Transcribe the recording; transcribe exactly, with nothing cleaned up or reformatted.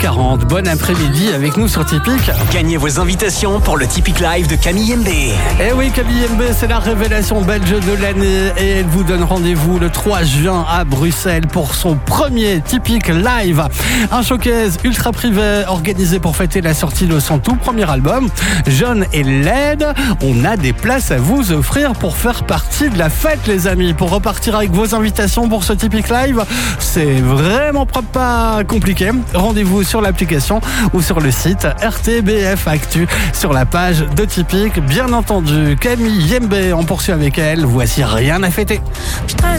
quarante. Bon après-midi avec nous sur Tipeee. Gagnez vos invitations pour le Tipeee Live de Camille M B. Eh oui, Camille M B, c'est la révélation belge de l'année et elle vous donne rendez-vous le trois juin à Bruxelles pour son premier Tipeee Live. Un showcase ultra privé organisé pour fêter la sortie de son tout premier album, Jaune et Laide. On a des places à vous offrir pour faire partie de la fête, les amis. Pour repartir avec vos invitations pour ce Tipeee Live, c'est vraiment pas compliqué. Rendez-vous sur l'application ou sur le site R T B F Actu sur la page de Tipeee. Bien entendu, Camille M B, on poursuit avec elle. Voici Rien à fêter.